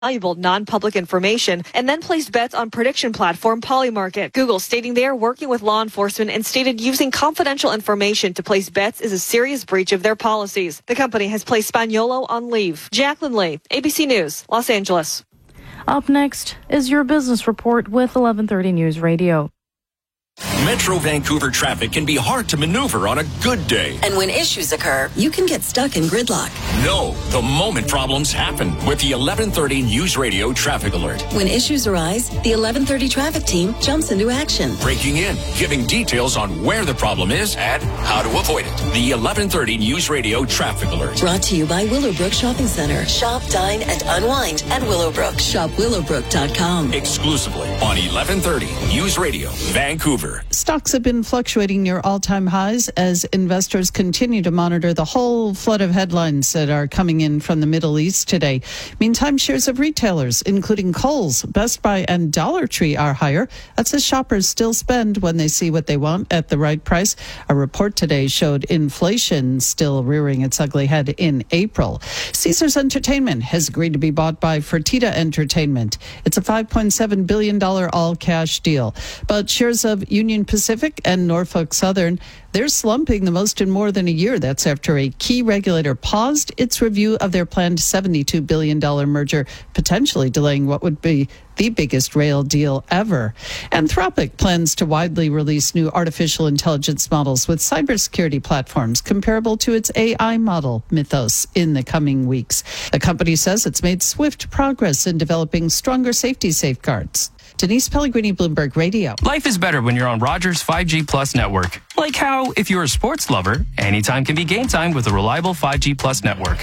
valuable non-public information and then placed bets on prediction platform Polymarket. Google stating they are working with law enforcement and stated using confidential information to place bets is a serious breach of their policies. The company has placed Spaniolo on leave. Jacqueline Lee, ABC News, Los Angeles. Up next is your business report with 1130 News Radio. Metro Vancouver traffic can be hard to maneuver on a good day. And when issues occur, you can get stuck in gridlock. No, the moment problems happen with the 1130 News Radio traffic alert. When issues arise, the 1130 traffic team jumps into action. Breaking in, giving details on where the problem is and how to avoid it. The 1130 News Radio traffic alert. Brought to you by Willowbrook Shopping Center. Shop, dine, and unwind at Willowbrook. Shop willowbrook.com. Exclusively on 1130 News Radio, Vancouver. Stocks have been fluctuating near all-time highs as investors continue to monitor the whole flood of headlines that are coming in from the Middle East today. Meantime, shares of retailers, including Kohl's, Best Buy, and Dollar Tree are higher. That's as shoppers still spend when they see what they want at the right price. A report today showed inflation still rearing its ugly head in April. Caesars Entertainment has agreed to be bought by Fertitta Entertainment. It's a $5.7 billion all-cash deal. But shares of Union Pacific and Norfolk Southern, they're slumping the most in more than a year. That's after a key regulator paused its review of their planned $72 billion merger, potentially delaying what would be the biggest rail deal ever. Anthropic plans to widely release new artificial intelligence models with cybersecurity platforms comparable to its AI model, Mythos, in the coming weeks. The company says it's made swift progress in developing stronger safety safeguards. Denise Pellegrini, Bloomberg Radio. Life is better when you're on Rogers 5G Plus network. Like how, if you're a sports lover, anytime can be game time with a reliable 5G Plus network.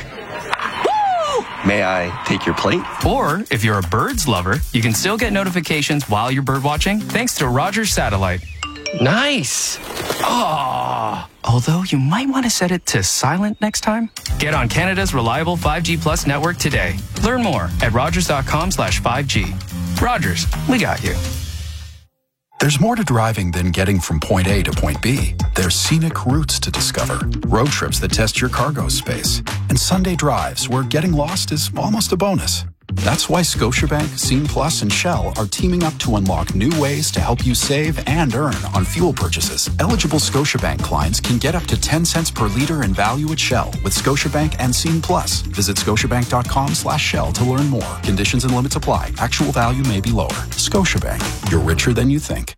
May I take your plate? Or, if you're a birds lover, you can still get notifications while you're bird watching thanks to Rogers Satellite. Nice. Ah. Although you might want to set it to silent next time. Get on Canada's reliable 5G Plus network today. Learn more at rogers.com/5G. Rogers, we got you. There's more to driving than getting from point A to point B. There's scenic routes to discover, road trips that test your cargo space, and Sunday drives where getting lost is almost a bonus. That's why Scotiabank, Scene Plus, and Shell are teaming up to unlock new ways to help you save and earn on fuel purchases. Eligible Scotiabank clients can get up to 10 cents per liter in value at Shell with Scotiabank and Scene Plus. Visit scotiabank.com/Shell to learn more. Conditions and limits apply. Actual value may be lower. Scotiabank. You're richer than you think.